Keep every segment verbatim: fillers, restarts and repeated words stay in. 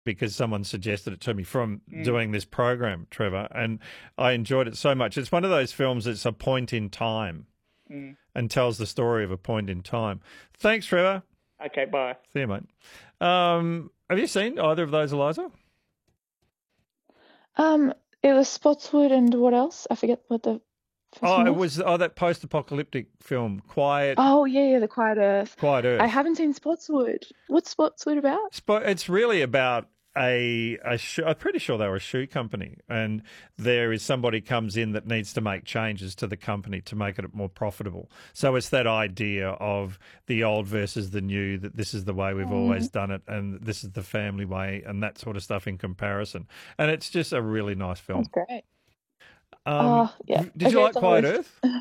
because someone suggested it to me from Mm. doing this program, Trevor, and I enjoyed it so much. It's one of those films that's a point in time Mm. and tells the story of a point in time. Thanks, Trevor. Okay, bye. See you, mate. Um, have you seen either of those, Eliza? Um, it was Spotswood and what else? I forget what the first Oh, one it was. was oh that post-apocalyptic film, Quiet Oh yeah, yeah, The Quiet Earth. Quiet I Earth. haven't seen Spotswood. What's Spotswood about? Spo- It's really about a a shoe. I'm pretty sure they were a shoe company, and there is somebody comes in that needs to make changes to the company to make it more profitable. So it's that idea of the old versus the new. That this is the way we've always Mm, done it, and this is the family way, and that sort of stuff in comparison. And it's just a really nice that's film. great. Um, Oh yeah. did you Okay, like it's on the Quiet list. Earth?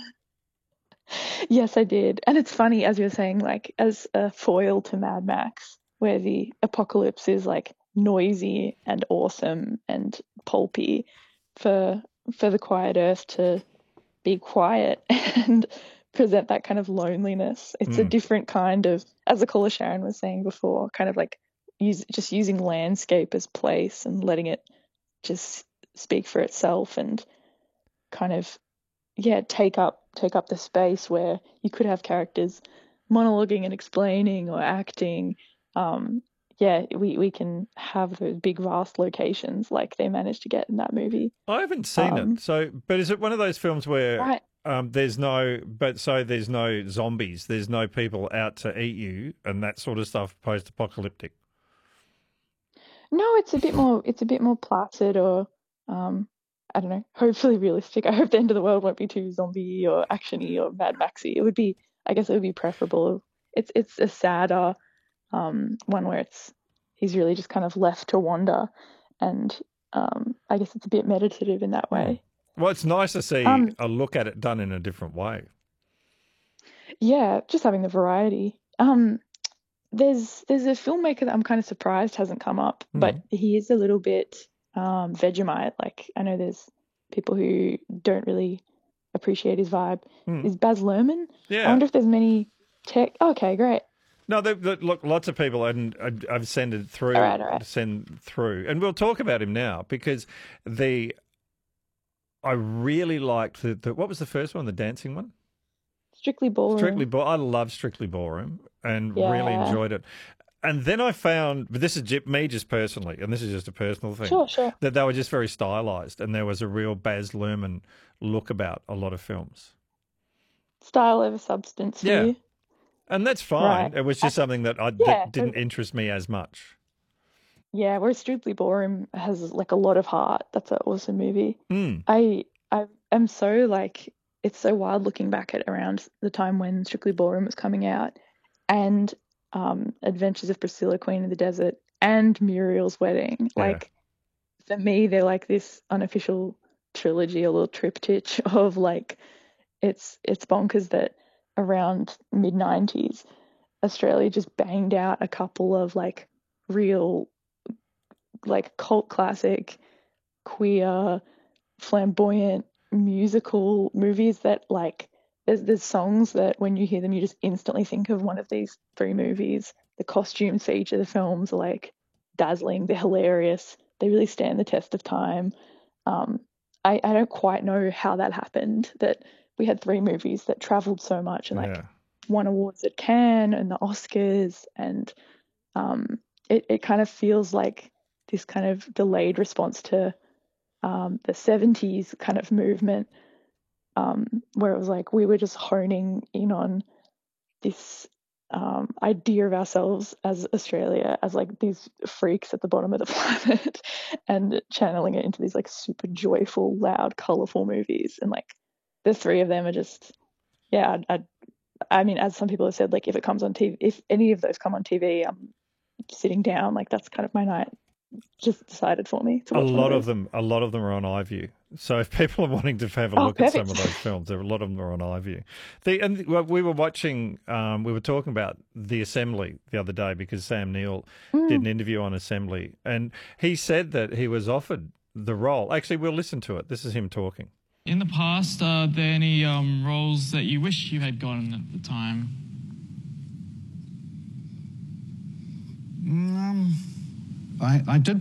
Yes, I did. And it's funny, as you were saying, like as a foil to Mad Max, where the apocalypse is like noisy and awesome and pulpy, for for the Quiet Earth to be quiet and present that kind of loneliness. It's a Mm. different kind of, as the caller Sharon was saying before, kind of like use just using landscape as place and letting it just speak for itself and kind of yeah take up take up the space where you could have characters monologuing and explaining or acting. Um, yeah, we we can have those big vast locations like they managed to get in that movie. I haven't seen it. Um, So, but is it one of those films where right. um, there's no, but so there's no zombies, there's no people out to eat you, and that sort of stuff, post-apocalyptic. No, it's a bit more it's a bit more placid or um I don't know, hopefully realistic. I hope the end of the world won't be too zombie or actiony or Mad Maxy. It would be I guess it would be preferable. It's it's a sadder um one where it's he's really just kind of left to wander and um I guess it's a bit meditative in that Hmm. way. Well, it's nice to see Um a look at it done in a different way. yeah, just having the variety. Um there's there's a filmmaker that I'm kind of surprised hasn't come up, but Hmm. he is a little bit um, Vegemite. Like I know there's people who don't really appreciate his vibe. Hmm. Is Baz Luhrmann? I Yeah. wonder if there's many tech. Okay, great. No, they, they, look, lots of people, and I've I've sent it through, All right, all right. send through, and we'll talk about him now because the I really liked the, the what was the first one, the dancing one. Strictly Strictly Ballroom. Ball. I love Strictly Ballroom and really Yeah. enjoyed it. And then I found, but this is ju- me just personally, and this is just a personal thing, Sure, sure. that they were just very stylized, and there was a real Baz Luhrmann look about a lot of films. Style over substance for Yeah, you. and that's Right. fine. It was I, just something that I yeah, that didn't totally. interest me as much. Yeah, whereas Strictly Ballroom has like a lot of heart. That's an awesome movie. Mm, I I am so like it's so wild looking back at around the time when Strictly Ballroom was coming out and um Adventures of Priscilla, Queen of the Desert and Muriel's Wedding. yeah, Like for me they're like this unofficial trilogy, a little triptych of like it's it's bonkers that around mid nineties Australia just banged out a couple of like real like cult classic queer flamboyant musical movies that like there's there's songs that when you hear them you just instantly think of one of these three movies. The costumes for each of the films are like dazzling, they're hilarious, they really stand the test of time. Um, I, I don't quite know how that happened, that we had three movies that traveled so much and like yeah. won awards at Cannes and the Oscars and um, it, it kind of feels like this kind of delayed response to um, the seventies kind of movement, um, where it was like we were just honing in on this um, idea of ourselves as Australia as like these freaks at the bottom of the planet and channeling it into these like super joyful, loud, colorful movies. And like the three of them are just, yeah, I, I, I mean, as some people have said, like if it comes on T V, if any of those come on T V, I'm sitting down. Like that's kind of my night. Just decided for me to A watch one of lot of those. them, a lot of them are on iView. So if people are wanting to have a Oh, look at some perfect. of those films, there are a lot of them are on iView. The and well, we were watching, um, we were talking about The Assembly the other day because Sam Neill did Mm. an interview on Assembly, and he said that he was offered the role. Actually, we'll listen to it. This is him talking. In the past, are there any um, roles that you wish you had gotten at the time? Um, I, I did